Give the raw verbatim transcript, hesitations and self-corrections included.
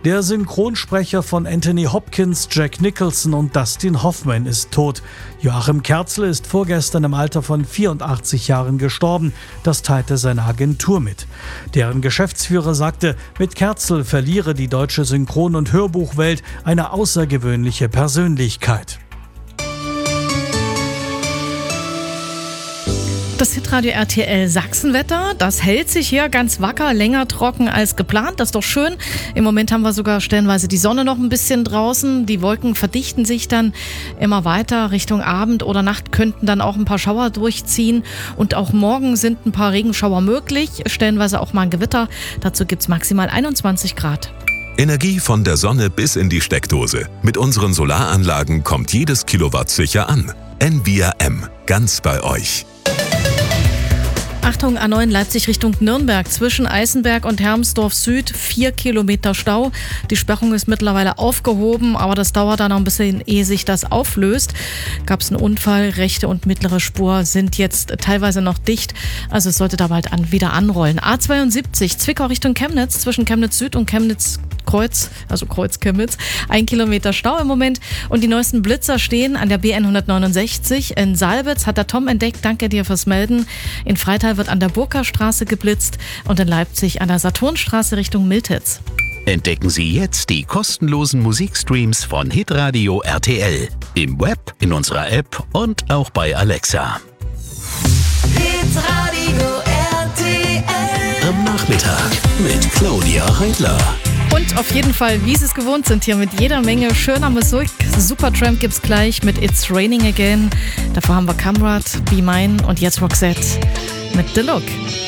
Der Synchronsprecher von Anthony Hopkins, Jack Nicholson und Dustin Hoffman ist tot. Joachim Kerzel ist vorgestern im Alter von vierundachtzig Jahren gestorben. Das teilte seine Agentur mit. Deren Geschäftsführer sagte, mit Kerzel verliere die deutsche Synchron- und Hörbuchwelt eine außergewöhnliche Persönlichkeit. Das Hitradio R T L Sachsenwetter, das hält sich hier ganz wacker, länger trocken als geplant. Das ist doch schön. Im Moment haben wir sogar stellenweise die Sonne noch ein bisschen draußen. Die Wolken verdichten sich dann immer weiter. Richtung Abend oder Nacht könnten dann auch ein paar Schauer durchziehen. Und auch morgen sind ein paar Regenschauer möglich. Stellenweise auch mal ein Gewitter. Dazu gibt es maximal einundzwanzig Grad. Energie von der Sonne bis in die Steckdose. Mit unseren Solaranlagen kommt jedes Kilowatt sicher an. Envia M. Ganz bei euch. Achtung, A neun Leipzig Richtung Nürnberg. Zwischen Eisenberg und Hermsdorf Süd vier Kilometer Stau. Die Sperrung ist mittlerweile aufgehoben, aber das dauert dann noch ein bisschen, ehe sich das auflöst. Gab es einen Unfall, rechte und mittlere Spur sind jetzt teilweise noch dicht. Also es sollte da bald an, wieder anrollen. A zweiundsiebzig Zwickau Richtung Chemnitz. Zwischen Chemnitz Süd und Chemnitz Kreuz, also Kreuz Chemnitz, ein Kilometer Stau im Moment. Und die neuesten Blitzer stehen an der B N hundertneunundsechzig. In Salbitz hat der Tom entdeckt, danke dir fürs Melden. In Freital wird an der Burka-Straße geblitzt und in Leipzig an der Saturnstraße Richtung Miltitz. Entdecken Sie jetzt die kostenlosen Musikstreams von Hitradio R T L. Im Web, in unserer App und auch bei Alexa. Hitradio R T L. Am Nachmittag mit Claudia Reitler. Und auf jeden Fall, wie Sie es gewohnt sind, hier mit jeder Menge schöner Musik. Supertramp gibt's gleich mit It's Raining Again. Davor haben wir Kamrat, Be Mine und jetzt Roxette mit The Look.